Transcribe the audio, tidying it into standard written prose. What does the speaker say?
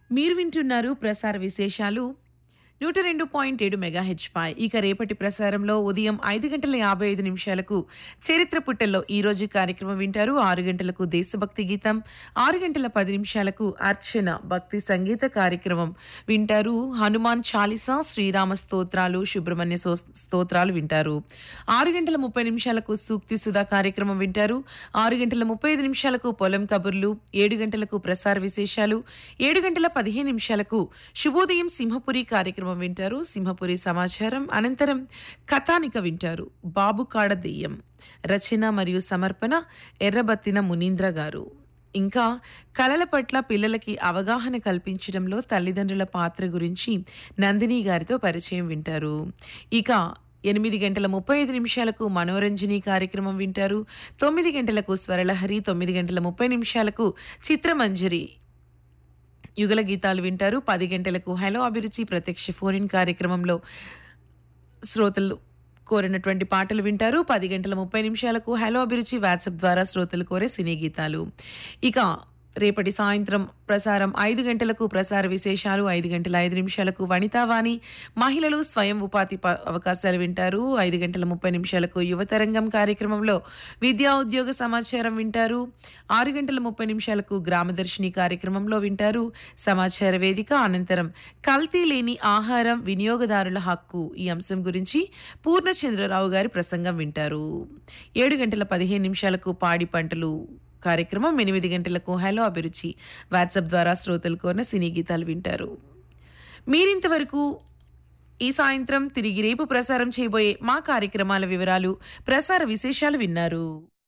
మీరు వింటున్నారు ప్రసార విశేషాలు 102.7 మెగాహెచ్ పై. ఇక రేపటి ప్రసారంలో ఉదయం 5:55 చరిత్ర పుటల్లో ఈ రోజు కార్యక్రమం వింటారు. 6 గంటలకు దేశభక్తి గీతం, 6:10 అర్చన భక్తి సంగీత కార్యక్రమం వింటారు. హనుమాన్ చాలీసా, శ్రీరామ స్తోత్రాలు, సుబ్రహ్మణ్య స్తోత్రాలు వింటారు. 6:30 సూక్తి సుధా కార్యక్రమం వింటారు. 6:35 పొలం కబుర్లు, 7 గంటలకు ప్రసార విశేషాలు, 7:15 శుభోదయం సింహపురి కార్యక్రమం వింటారు. సింహపురి సమాచారం అనంతరం కథానిక వింటారు. బాబు కాడ దెయ్యం రచన మరియు సమర్పణ ఎర్రబత్తిన మునీంద్ర గారు. ఇంకా కళల పట్ల పిల్లలకి అవగాహన కల్పించడంలో తల్లిదండ్రుల పాత్ర గురించి నందిని గారితో పరిచయం వింటారు. ఇక 8:35 మనోరంజని కార్యక్రమం వింటారు. 9 గంటలకు స్వరలహరి, 9:30 చిత్రమంజరి యుగల గీతాలు వింటారు. 10 గంటలకు హలో అభిరుచి ప్రత్యక్ష ఫోన్ ఇన్ కార్యక్రమంలో శ్రోతలు కోరినటువంటి పాటలు వింటారు. 10:30 హలో అభిరుచి వాట్సాప్ ద్వారా శ్రోతలు కోరే సినీ గీతాలు. ఇక రేపటి సాయంత్రం ప్రసారం 5 గంటలకు ప్రసార విశేషాలు, 5:05 వనితావాణి మహిళలు స్వయం ఉపాధి అవకాశాలు వింటారు. 5:30 యువతరంగం కార్యక్రమంలో విద్యా ఉద్యోగ సమాచారం వింటారు. 6:30 గ్రామదర్శిని కార్యక్రమంలో వింటారు సమాచార వేదిక. అనంతరం కల్తీ లేని ఆహారం వినియోగదారుల హక్కు ఈ అంశం గురించి పూర్ణచంద్రరావు గారి ప్రసంగం వింటారు. 7:15 పాడి పంటలు కార్యక్రమం, 8 గంటలకు హలో అభిరుచి వాట్సాప్ ద్వారా శ్రోతలు కోరిన సినీ గీతాలు వింటారు. మీరింతవరకు ఈ సాయంత్రం తిరిగి రేపు ప్రసారం చేయబోయే మా కార్యక్రమాల వివరాలు, ప్రసార విశేషాలు విన్నారు.